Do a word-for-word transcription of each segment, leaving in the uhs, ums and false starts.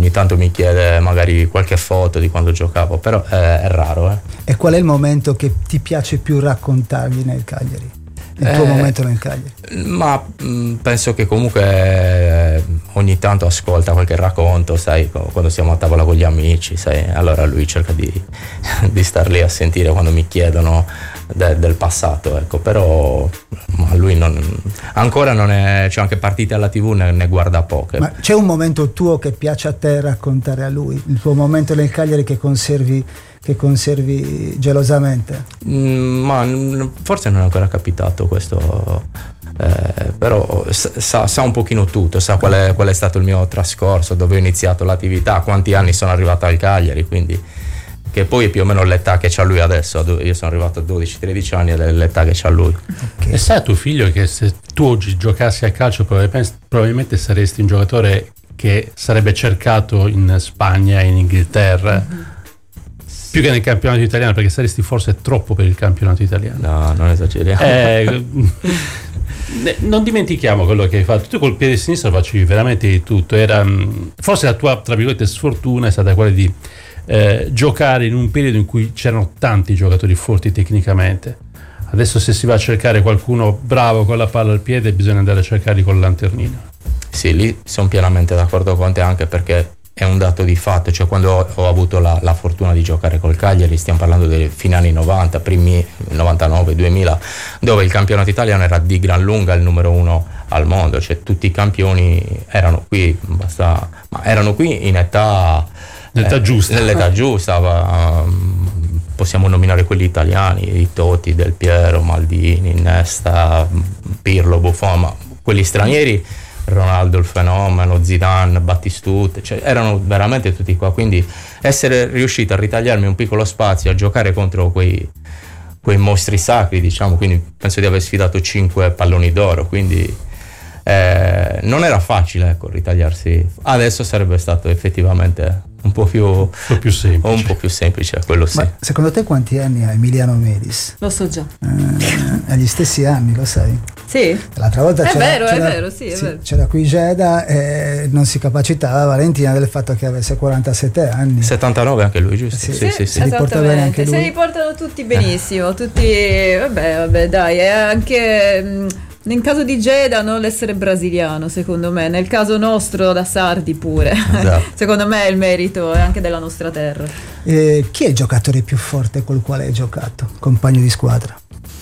ogni tanto mi chiede magari qualche foto di quando giocavo, però è, è raro. Eh. E qual è il momento che ti piace più raccontargli nel Cagliari? Il tuo eh, momento nel Cagliari? Ma mh, penso che comunque eh, ogni tanto ascolta qualche racconto, sai, quando siamo a tavola con gli amici, sai, allora lui cerca di, di star lì a sentire quando mi chiedono de, del passato, ecco, però ma lui non, ancora non è, c'è anche partite alla tivù, ne, ne guarda poche. Ma c'è un momento tuo che piace a te raccontare a lui? Il tuo momento nel Cagliari che conservi che conservi gelosamente? Mm, ma forse non è ancora capitato questo, eh, però sa, sa un pochino tutto, sa qual è, qual è stato il mio trascorso, dove ho iniziato l'attività, quanti anni sono arrivato al Cagliari, quindi che poi è più o meno l'età che c'ha lui adesso. Io sono arrivato a dodici tredici anni ed è l'età che c'ha lui. Okay. E sai a tuo figlio che se tu oggi giocassi a calcio probabilmente saresti un giocatore che sarebbe cercato in Spagna, in Inghilterra, mm-hmm. più che nel campionato italiano, perché saresti forse troppo per il campionato italiano. No, non esageriamo. Eh, non dimentichiamo quello che hai fatto. Tu col piede sinistro facevi veramente di tutto. Era, forse la tua, tra virgolette, sfortuna è stata quella di eh, giocare in un periodo in cui c'erano tanti giocatori forti tecnicamente. Adesso se si va a cercare qualcuno bravo con la palla al piede, bisogna andare a cercarli con la lanternina. Sì, lì sono pienamente d'accordo con te, anche perché è un dato di fatto, cioè quando ho, ho avuto la, la fortuna di giocare col Cagliari, stiamo parlando dei fine anni novanta, primi novantanove, duemila, dove il campionato italiano era di gran lunga il numero uno al mondo, cioè tutti i campioni erano qui, basta, ma erano qui in età, nell'età eh, giusta, nell'età giusta, um, possiamo nominare quelli italiani, i Totti, Del Piero, Maldini, Nesta, Pirlo, Buffon, ma quelli stranieri, Ronaldo il fenomeno, Zidane, Battistute, cioè erano veramente tutti qua, quindi essere riuscito a ritagliarmi un piccolo spazio a giocare contro quei, quei mostri sacri, diciamo, quindi penso di aver sfidato cinque palloni d'oro, quindi eh, non era facile, ecco, ritagliarsi. Adesso sarebbe stato effettivamente un po' più, un po' più semplice, un po' più semplice, quello sì. Ma secondo te quanti anni ha Emiliano Medis? Lo so già. Eh, agli stessi anni, lo sai? Sì. L'altra volta è c'era, vero, c'era, è vero, sì, è sì, vero. c'era qui Geda e non si capacitava Valentina del fatto che avesse quarantasette anni. settantanove anche lui, giusto? Sì, sì, sì, sì, si riporta bene anche lui. Si riportano tutti benissimo, tutti, vabbè, vabbè, dai, è anche mh, nel caso di Geda non l'essere brasiliano, secondo me, nel caso nostro da sardi pure. Esatto. Secondo me il merito è anche della nostra terra. Eh, chi è il giocatore più forte col quale hai giocato, compagno di squadra?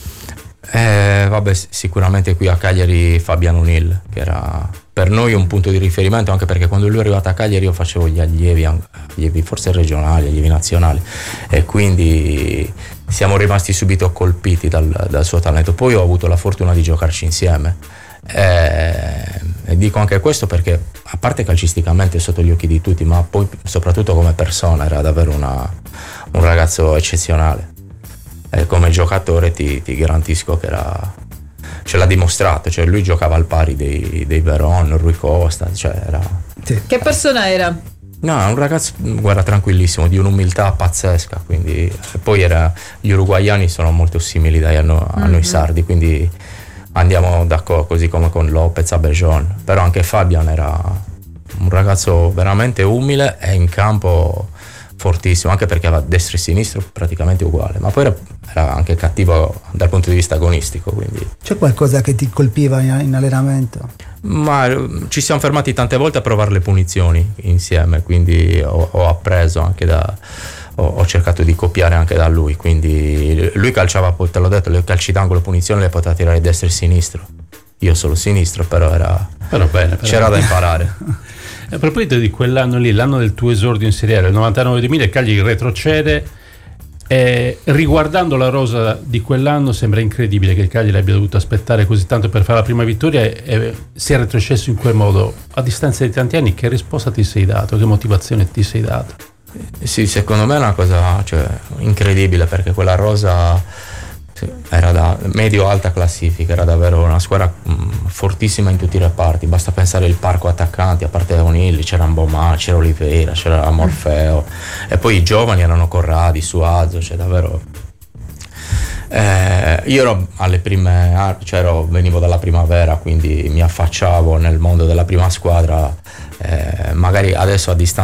Eh, vabbè, sicuramente qui a Cagliari Fabiano Nil, che era per noi un punto di riferimento, anche perché quando lui è arrivato a Cagliari io facevo gli allievi, allievi forse regionali, allievi nazionali, e quindi siamo rimasti subito colpiti dal, dal suo talento. Poi ho avuto la fortuna di giocarci insieme, e, e dico anche questo perché, a parte calcisticamente sotto gli occhi di tutti, ma poi soprattutto come persona era davvero una, un ragazzo eccezionale. E come giocatore ti, ti garantisco che era, ce l'ha dimostrato, cioè lui giocava al pari dei, dei Veron, Rui Costa, cioè era... Sì. Che persona era? No, un ragazzo, guarda, tranquillissimo, di un'umiltà pazzesca, quindi e poi era, gli uruguaiani sono molto simili dai, a, no, a mm-hmm. noi sardi, quindi andiamo d'accordo, così come con Lopez, Abejon, però anche Fabian era un ragazzo veramente umile e in campo fortissimo, anche perché aveva destro e sinistro praticamente uguale, ma poi era, era anche cattivo dal punto di vista agonistico, quindi... C'è qualcosa che ti colpiva in, in allenamento? Ma ci siamo fermati tante volte a provare le punizioni insieme, quindi ho, ho appreso anche da... Ho, ho cercato di copiare anche da lui, quindi lui calciava, poi te l'ho detto, le calci d'angolo, punizioni le poteva tirare destra e sinistro, io solo sinistro, però era... Però bene, però c'era bene. da imparare. A proposito di quell'anno lì, l'anno del tuo esordio in Serie A, il novantanove duemila, il Cagliari retrocede, e riguardando la rosa di quell'anno sembra incredibile che il Cagliari abbia dovuto aspettare così tanto per fare la prima vittoria e, e sia retrocesso in quel modo. A distanza di tanti anni, che risposta ti sei dato? Che motivazione ti sei dato? Sì, secondo me è una cosa, cioè, incredibile, perché quella rosa... Sì, era da medio-alta classifica, era davvero una squadra mh, fortissima in tutti i reparti, basta pensare il parco attaccanti, a parte Onilli c'era Mboma, c'era Oliveira, c'era Morfeo, e poi i giovani erano Corradi, Suazo, cioè davvero... Eh, io ero alle prime, cioè ero, venivo dalla primavera, quindi mi affacciavo nel mondo della prima squadra, eh, magari adesso a distanza